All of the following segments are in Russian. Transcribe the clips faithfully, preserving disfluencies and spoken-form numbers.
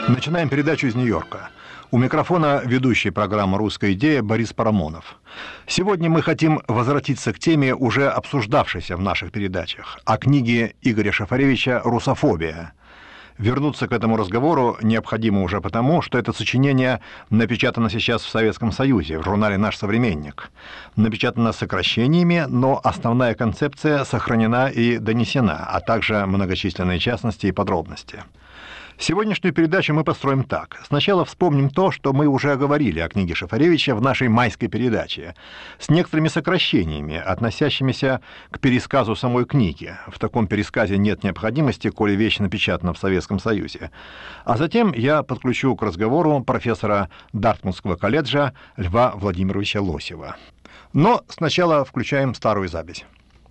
Начинаем передачу из Нью-Йорка. У микрофона ведущий программы «Русская идея» Борис Парамонов. Сегодня мы хотим возвратиться к теме, уже обсуждавшейся в наших передачах, о книге Игоря Шафаревича «Русофобия». Вернуться к этому разговору необходимо уже потому, что это сочинение напечатано сейчас в Советском Союзе, в журнале «Наш современник». Напечатано сокращениями, но основная концепция сохранена и донесена, а также многочисленные частности и подробности. Сегодняшнюю передачу мы построим так. Сначала вспомним то, что мы уже оговорили о книге Шафаревича в нашей майской передаче, с некоторыми сокращениями, относящимися к пересказу самой книги. В таком пересказе нет необходимости, коли вещь напечатана в Советском Союзе. А затем я подключу к разговору профессора Дартмутского колледжа Льва Владимировича Лосева. Но сначала включаем старую запись.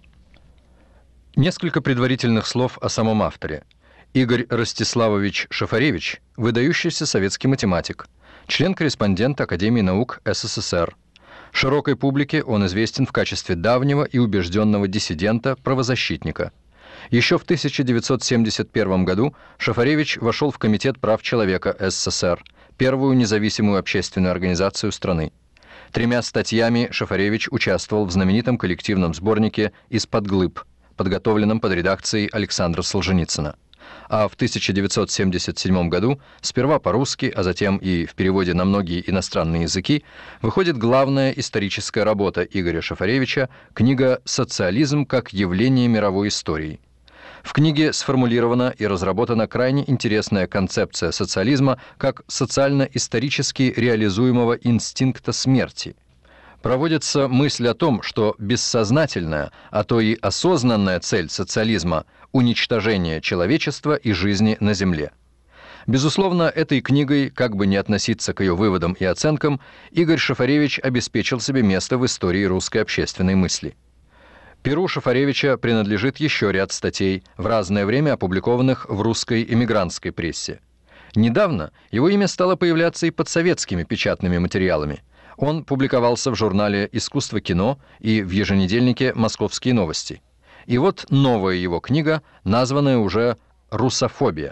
Несколько предварительных слов о самом авторе. Игорь Ростиславович Шафаревич – выдающийся советский математик, член-корреспондент Академии наук СССР. Широкой публике он известен в качестве давнего и убежденного диссидента, правозащитника. Еще в тысяча девятьсот семьдесят первом году Шафаревич вошел в Комитет прав человека СССР, первую независимую общественную организацию страны. Тремя статьями Шафаревич участвовал в знаменитом коллективном сборнике «Из-под глыб», подготовленном под редакцией Александра Солженицына. А в тысяча девятьсот семьдесят седьмом году, сперва по-русски, а затем и в переводе на многие иностранные языки, выходит главная историческая работа Игоря Шафаревича, книга «Социализм как явление мировой истории». В книге сформулирована и разработана крайне интересная концепция социализма как социально-исторически реализуемого инстинкта смерти. Проводится мысль о том, что бессознательная, а то и осознанная цель социализма – уничтожение человечества и жизни на Земле. Безусловно, этой книгой, как бы ни относиться к ее выводам и оценкам, Игорь Шафаревич обеспечил себе место в истории русской общественной мысли. Перу Шафаревича принадлежит еще ряд статей, в разное время опубликованных в русской эмигрантской прессе. Недавно его имя стало появляться и под советскими печатными материалами. Он публиковался в журнале «Искусство кино» и в еженедельнике «Московские новости». И вот новая его книга, названная уже «Русофобия».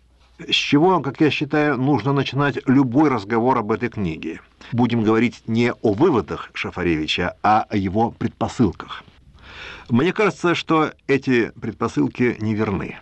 С чего, как я считаю, нужно начинать любой разговор об этой книге? Будем говорить не о выводах Шафаревича, а о его предпосылках. Мне кажется, что эти предпосылки неверны.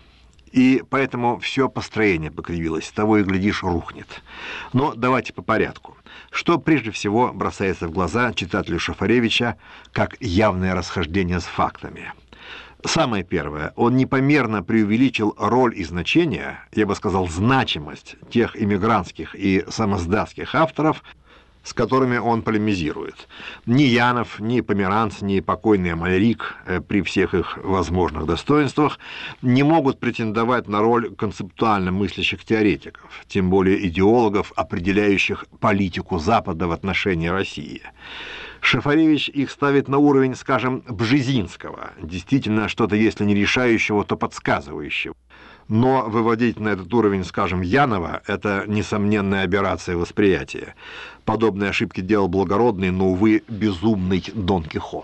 И поэтому все построение покривилось, того и глядишь, рухнет. Но давайте по порядку. Что прежде всего бросается в глаза читателю Шафаревича как явное расхождение с фактами? Самое первое, он непомерно преувеличил роль и значение, я бы сказал, значимость тех иммигрантских и самоздатских авторов, с которыми он полемизирует. Ни Янов, ни Померанц, ни покойный Амальрик, при всех их возможных достоинствах, не могут претендовать на роль концептуально мыслящих теоретиков, тем более идеологов, определяющих политику Запада в отношении России. Шафаревич их ставит на уровень, скажем, Бжезинского, действительно что-то, если не решающего, то подсказывающего. Но выводить на этот уровень, скажем, Янова – это несомненная аберрация восприятия. Подобные ошибки делал благородный, но, увы, безумный Дон Кихот.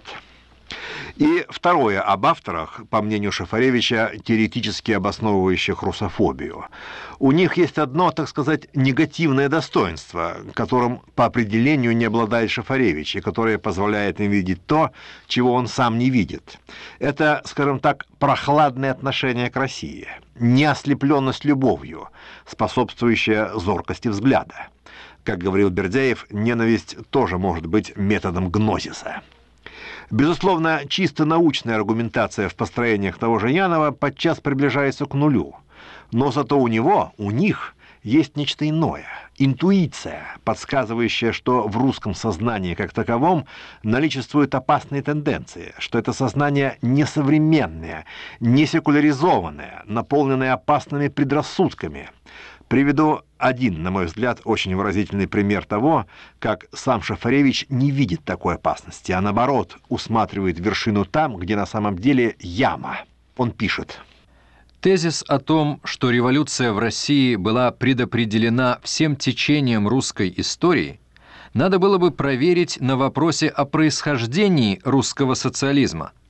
И второе об авторах, по мнению Шафаревича, теоретически обосновывающих русофобию. У них есть одно, так сказать, негативное достоинство, которым по определению не обладает Шафаревич, и которое позволяет им видеть то, чего он сам не видит. Это, скажем так, прохладное отношение к России, неослепленность любовью, способствующая зоркости взгляда. Как говорил Бердяев, ненависть тоже может быть методом гнозиса. Безусловно, чисто научная аргументация в построениях того же Янова подчас приближается к нулю. Но зато у него, у них, есть нечто иное. Интуиция, подсказывающая, что в русском сознании как таковом наличествуют опасные тенденции, что это сознание несовременное, не секуляризованное, наполненное опасными предрассудками. Приведу один, на мой взгляд, очень выразительный пример того, как сам Шафаревич не видит такой опасности, а наоборот, усматривает вершину там, где на самом деле яма. Он пишет: Тезис о том, что революция в России была предопределена всем течением русской истории, надо было бы проверить на вопросе о происхождении русского социализма.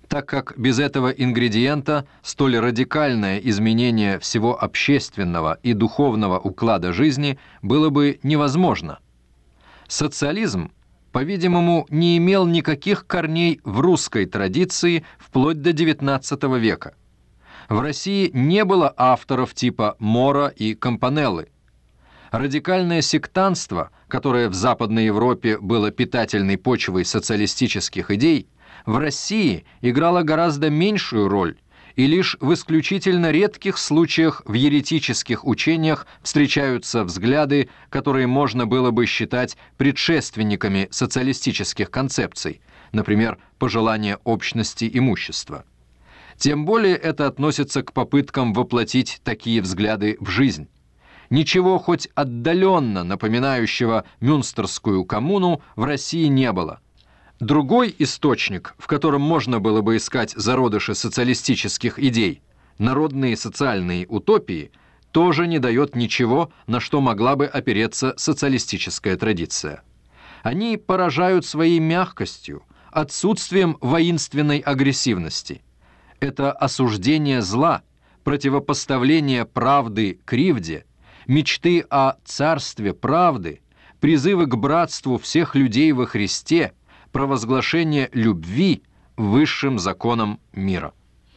так как без этого ингредиента столь радикальное изменение всего общественного и духовного уклада жизни было бы невозможно. Социализм, по-видимому, не имел никаких корней в русской традиции вплоть до девятнадцатого века. В России не было авторов типа Мора и Кампанеллы. Радикальное сектантство, которое в Западной Европе было питательной почвой социалистических идей, в России играло гораздо меньшую роль, и лишь в исключительно редких случаях в еретических учениях встречаются взгляды, которые можно было бы считать предшественниками социалистических концепций, например, пожелание общности имущества. Тем более это относится к попыткам воплотить такие взгляды в жизнь. Ничего хоть отдаленно напоминающего Мюнстерскую коммуну в России не было. Другой источник, в котором можно было бы искать зародыши социалистических идей, народные социальные утопии, тоже не дает ничего, на что могла бы опереться социалистическая традиция. Они поражают своей мягкостью, отсутствием воинственной агрессивности. Это осуждение зла, противопоставление правды кривде, мечты о царстве правды, призывы к братству всех людей во Христе, провозглашение любви высшим законом мира.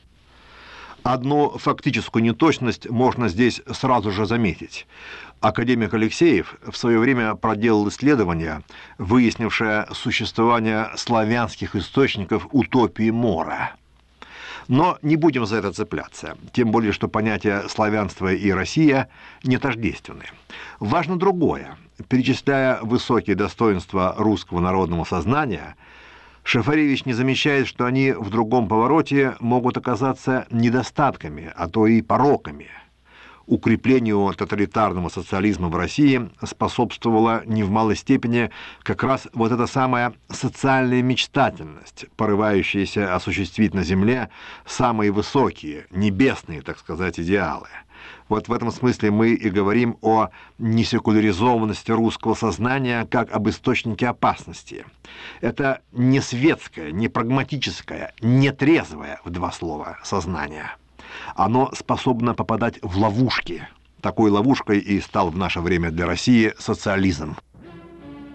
Одну фактическую неточность можно здесь сразу же заметить. Академик Алексеев в свое время проделал исследование, выяснившее существование славянских источников утопии Мора. Но не будем за это цепляться, тем более, что понятия славянства и Россия не тождественны. Важно другое. Перечисляя высокие достоинства русского народного сознания, Шафаревич не замечает, что они в другом повороте могут оказаться недостатками, а то и пороками. Укреплению тоталитарного социализма в России способствовала не в малой степени как раз вот эта самая социальная мечтательность, порывающаяся осуществить на земле самые высокие, небесные, так сказать, идеалы. Вот в этом смысле мы и говорим о несекуляризованности русского сознания как об источнике опасности. Это не светское, не прагматическое, не трезвое, в два слова, сознание. Оно способно попадать в ловушки. Такой ловушкой и стал в наше время для России социализм.